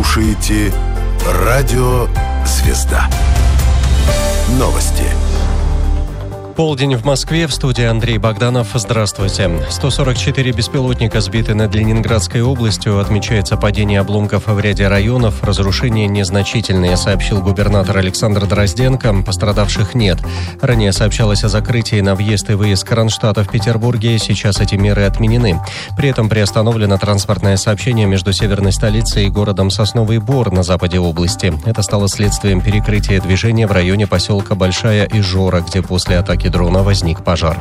слушаете Радио «Звезда». Новости. Полдень в Москве, в студии Андрей Богданов. Здравствуйте. 144 беспилотника сбиты над Ленинградской областью. Отмечается падение обломков в ряде районов. Разрушения незначительные, сообщил губернатор Александр Дрозденко. Пострадавших нет. Ранее сообщалось о закрытии на въезд и выезд Кронштадта в Петербурге. Сейчас эти меры отменены. При этом приостановлено транспортное сообщение между северной столицей и городом Сосновый Бор на западе области. Это стало следствием перекрытия движения в районе поселка Большая Ижора, где после атаки дрона возник пожар.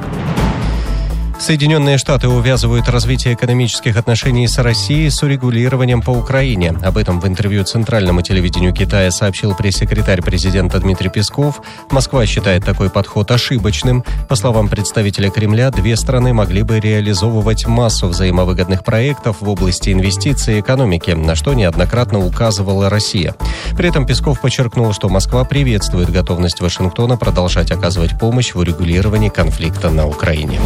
Соединенные Штаты увязывают развитие экономических отношений с Россией с урегулированием по Украине. Об этом в интервью Центральному телевидению Китая сообщил пресс-секретарь президента Дмитрий Песков. Москва считает такой подход ошибочным. По словам представителя Кремля, две страны могли бы реализовывать массу взаимовыгодных проектов в области инвестиций и экономики, на что неоднократно указывала Россия. При этом Песков подчеркнул, что Москва приветствует готовность Вашингтона продолжать оказывать помощь в урегулировании конфликта на Украине.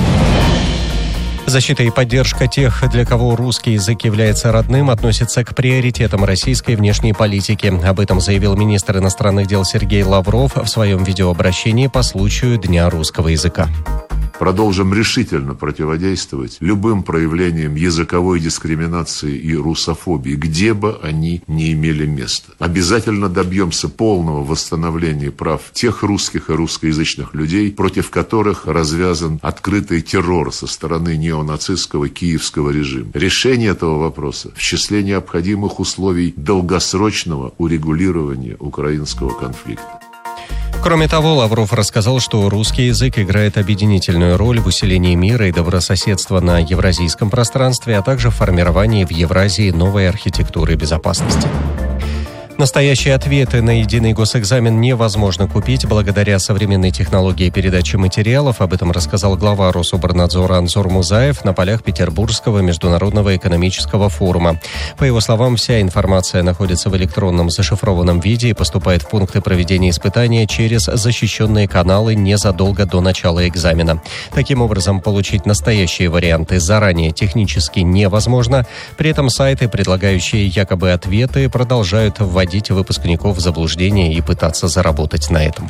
Защита и поддержка тех, для кого русский язык является родным, относится к приоритетам российской внешней политики. Об этом заявил министр иностранных дел Сергей Лавров в своем видеообращении по случаю Дня русского языка. Продолжим решительно противодействовать любым проявлениям языковой дискриминации и русофобии, где бы они ни имели место. Обязательно добьемся полного восстановления прав тех русских и русскоязычных людей, против которых развязан открытый террор со стороны неонацистского киевского режима. Решение этого вопроса в числе необходимых условий долгосрочного урегулирования украинского конфликта. Кроме того, Лавров рассказал, что русский язык играет объединительную роль в усилении мира и добрососедства на евразийском пространстве, а также в формировании в Евразии новой архитектуры безопасности. Настоящие ответы на единый госэкзамен невозможно купить благодаря современной технологии передачи материалов. Об этом рассказал глава Рособорнадзора Анзор Музаев на полях Петербургского международного экономического форума. По его словам, вся информация находится в электронном зашифрованном виде и поступает в пункты проведения испытания через защищенные каналы незадолго до начала экзамена. Таким образом, получить настоящие варианты заранее технически невозможно. При этом сайты, предлагающие якобы ответы, продолжают вводить выпускников в заблуждение и пытаться заработать на этом.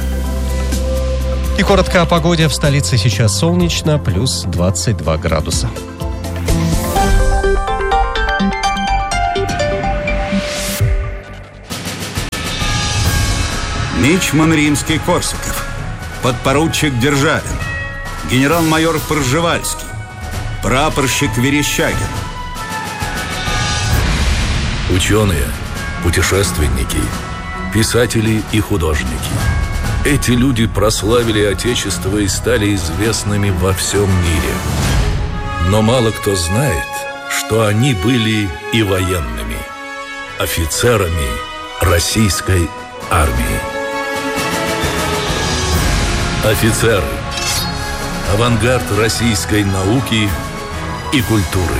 И коротко о погоде. В столице сейчас солнечно, плюс 22 градуса. Мичман Римский-Корсаков, подпоручик Державин, генерал-майор Пржевальский, прапорщик Верещагин. Ученые, путешественники, писатели и художники. Эти люди прославили Отечество и стали известными во всем мире. Но мало кто знает, что они были и военными, офицерами российской армии. Офицеры – авангард российской науки и культуры.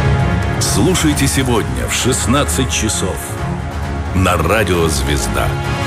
Слушайте сегодня в 16 часов на Радио «Звезда».